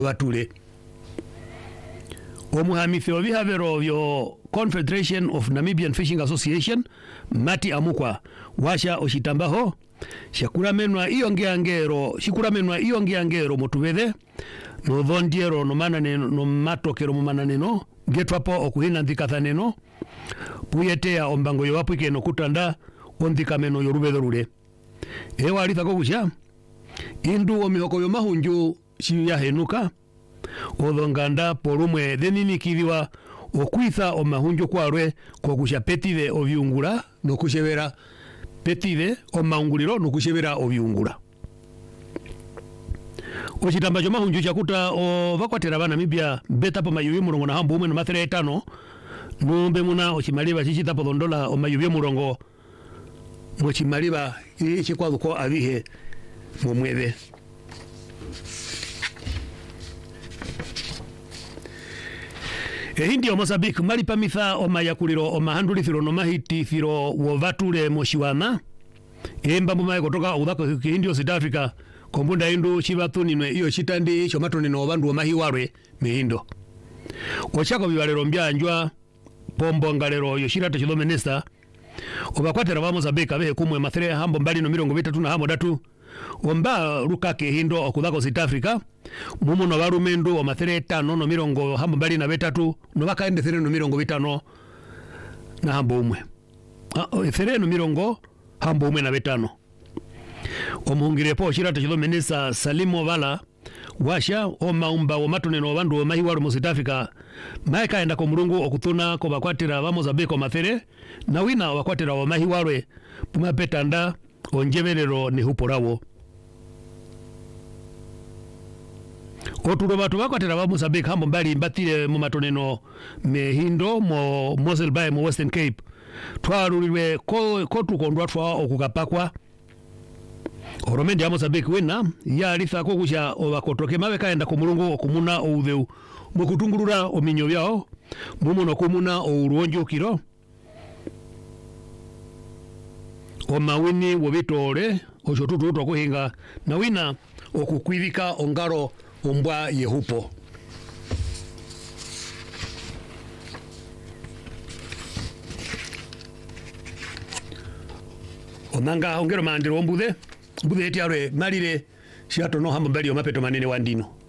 watule omuhamithi obihabero byo Confederation of Namibian Fishing Association Mati Amukwa washa oshitambaho shakuramenwa iyo ngeangero motubethe no dhondiero no mananeno no matokero mu mananeno getwapo okuhina ndikathaneno puyetea ombango yo wapwike no kutanda ondikameno yo rubetho rule ewa alithako kusha indu omihoko yo mahunju shiyahenuka odhonganda porumwe dheninikiriwa okwitha omahunju kwarwe kokusha petide obyungura no kushebera petide omaunguliro no kushebera obyungura ochitamba cho mahunju chakuta ovakwatera bana Namibia betapo mayubi murongo na hambu umwe no mathere 5 numbe muna ochimaliba chichitapo dondola omayubi murongo mochimaliba ichikwaduko abihe mumwebe Hindi Mozambique malipa mitha omayakuliro omahandulithiro no mahitithiro wovatule moshiwana embambo mae kutoka udhako hindi South Africa kombunda indu chivathunine iyo chitandi icho matonino bandu omahiwarwe mihindo ochako bibalero mbyanjwa pombo ngalero yoshirata chilomenesa obakwatera ba Mozambique abehe kumwe mathere hambo mbali no 30 na hambo datu omba rukake hindo okudhako South Africa mumuno barumendu o mathere 5 no 30 hambo mbali na 3 no bakaende 3 no 50 na hambo umwe 3 no 30 hambo umwe na 5 omuhungire po shirata chilomenesa Salimo Vala washa omaumba o matoneno bandu o mahiwaru mu South Africa maika enda ko murungu okuthuna ko bakwatira ba Mozambique matere na wina wakwatira o mahiwarwe pumapetanda onjeberero ni huporawo otulo batu bakwatira ba Mozambique hambo mbali mbatire mu matoneno mehindo mo Mosel Bay mu Western Cape twarulirwe ko tukondwa twa okukapakwa Oromendi ya Mozambique wena ya alitha kokusha obakotoke mawe kaenda kumurungu okumuna outheu mukutungurura ominyo byao mumuno kumuna ouruonjo kiro omawini wobitore oshotutu tokuhinga na wina okukwivika ongaro ombwa yehupo onanga ongero mandiro ombuthe etiarwe malire shiato no hambo mbali o mapeto manene wandino